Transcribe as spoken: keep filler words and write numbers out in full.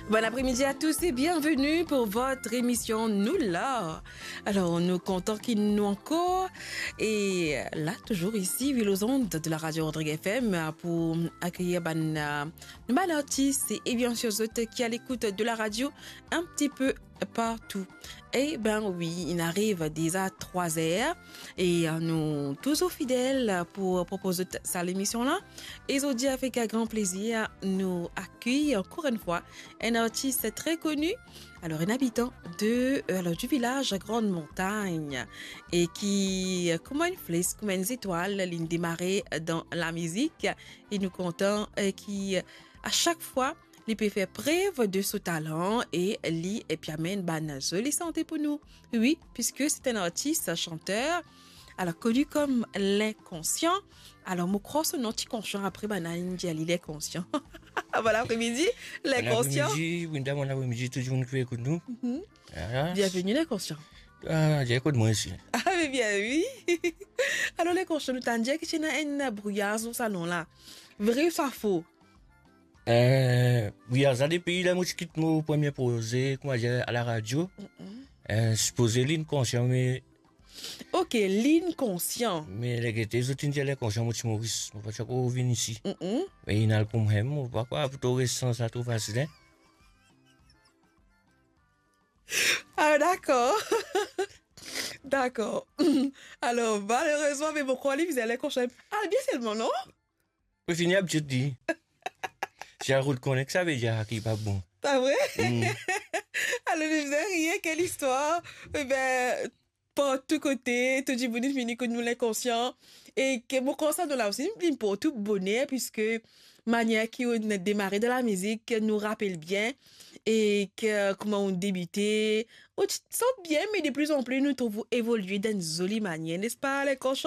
Bon après-midi à tous et bienvenue pour votre émission Nous là. Alors, nous comptons qu'il nous encore. Et là, toujours ici, ville aux ondes de la radio Rodrigue F M pour accueillir ban, euh, ban artistes et bien sûr ceux qui à l'écoute de la radio un petit peu partout. Eh ben oui, il arrive déjà trois heures et euh, nous toujours fidèles pour proposer ça l'émission là. Et aujourd'hui avec un grand plaisir nous accueille encore une fois un artiste très connu, alors un habitant de euh, alors, du village à Grande Montagne et qui comme une flèche, comme une étoile, il démarrait dans la musique et nous comptons euh, qui à chaque fois il peut faire preuve de ce talent et lui et puis amène une jolie santé pour nous. Oui, puisque c'est un artiste, chanteur, alors connu comme l'inconscient. Alors, je crois son nom conscient après banane, il est conscient. Voilà après-midi, l'inconscient. Bon après-midi, Winda, bon après-midi, tout le monde qui écoute nous. Mm-hmm. Ah, Bienvenue l'inconscient. Ah, j'écoute moi aussi. Ah, mais bien oui. Alors, l'inconscient, nous t'en dit que tu as un brouillard sur salon là. Vrai ou ça faux? Euh, oui, ça des pays là, moi, je quitte mon premier projet, comment dire, à la radio. Mm-hmm. Euh, supposé l'inconscient, mais. Ok, l'inconscient. Mais les gars, les autres, ils disent conscient, moi, je suis Maurice. Je ne sais pas où venir ici. Mm-hmm. Mais il n'a pas comme même, je ne sais pas plutôt récent, ça tout facile. Ah, d'accord. D'accord. Alors, malheureusement, mais pourquoi lui, vous allez conscient? Ah, bien seulement, non? Je finis à te dire. J'ai un route connecté, ça veut dire qu'il n'est pas bon. Pas vrai? Mm. Alors, je faisais rien, quelle histoire. Eh ben, par tous côtés, tout dit bonnet, fini que nous l'inconscient. Et que mon constat de là aussi, il pour tout bonheur, puisque manière qui on a démarré de la musique nous rappelle bien. Et que comment on débutait. On sent bien, mais de plus en plus, nous trouvons évoluer d'une jolie manière, n'est-ce pas, les cochons?